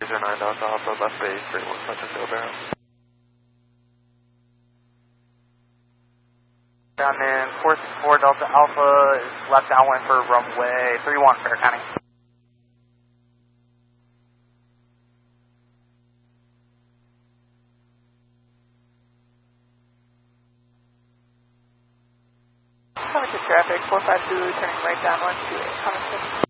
9 Delta Alpha, left base, 31 Central Field Arrow. Down in 464 Delta Alpha is left downwind for runway 31, Fair County. Coming to traffic, 452, turning right downwind to Huntington.